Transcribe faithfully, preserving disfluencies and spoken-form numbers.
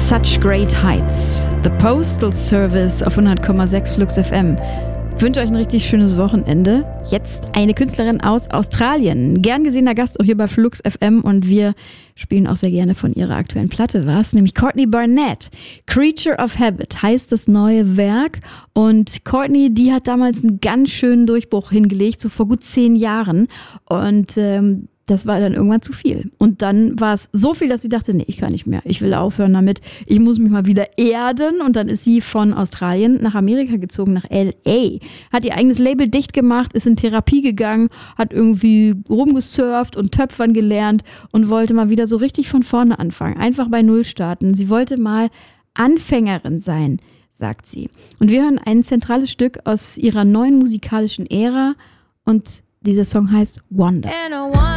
Such Great Heights, The Postal Service auf hundert Komma sechs Lux F M. Ich wünsche euch ein richtig schönes Wochenende. Jetzt eine Künstlerin aus Australien. Gern gesehener Gast auch hier bei Flux F M und wir spielen auch sehr gerne von ihrer aktuellen Platte was, nämlich Courtney Barnett. Creature of Habit heißt das neue Werk und Courtney, die hat damals einen ganz schönen Durchbruch hingelegt, so vor gut zehn Jahren und ähm, das war dann irgendwann zu viel. Und dann war es so viel, dass sie dachte, nee, ich kann nicht mehr. Ich will aufhören damit. Ich muss mich mal wieder erden. Und dann ist sie von Australien nach Amerika gezogen, nach L A. Hat ihr eigenes Label dicht gemacht, ist in Therapie gegangen, hat irgendwie rumgesurft und Töpfern gelernt und wollte mal wieder so richtig von vorne anfangen. Einfach bei Null starten. Sie wollte mal Anfängerin sein, sagt sie. Und wir hören ein zentrales Stück aus ihrer neuen musikalischen Ära und dieser Song heißt Wonder.